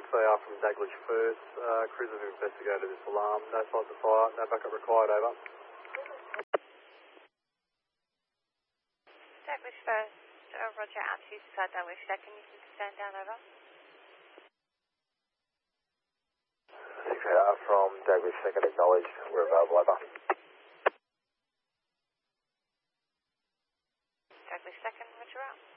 6AR from Daglish first. Crews have investigated this alarm. No signs of fire. No backup required, over. Daglish first, roger, out to Daglish second, you can stand down, over. 6AR from Daglish second, acknowledged, we're available, over. Daglish second, roger out.